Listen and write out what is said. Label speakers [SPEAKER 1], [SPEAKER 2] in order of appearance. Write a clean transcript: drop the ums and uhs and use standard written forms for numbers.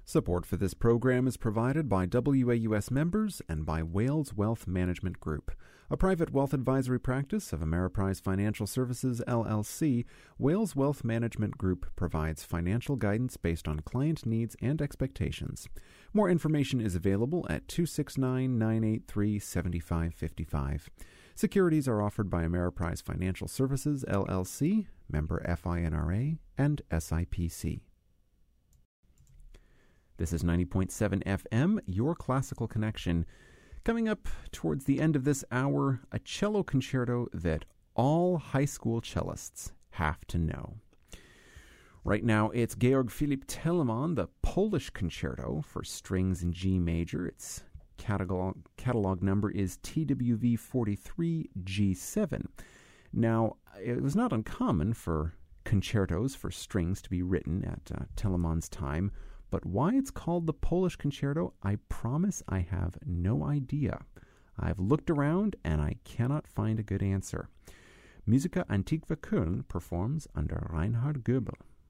[SPEAKER 1] Support for this program is provided by WAUS members and by Wales Wealth Management Group, a private wealth advisory practice of Ameriprise Financial Services, LLC. Wales Wealth Management Group provides financial guidance based on client needs and expectations. More information is available at 269-983-7555. Securities are offered by Ameriprise Financial Services, LLC, member FINRA, and SIPC. This is 90.7 FM, your classical connection. Coming up towards the end of this hour, a cello concerto that all high school cellists have to know. Right now, it's Georg Philipp Telemann, the Polish Concerto for strings in G major. Its catalog number is TWV 43 G7. Now, it was not uncommon for concertos for strings to be written at Telemann's time, but why it's called the Polish Concerto, I promise I have no idea. I've looked around and I cannot find a good answer. Musica Antiqua Köln performs under Reinhard Goebel.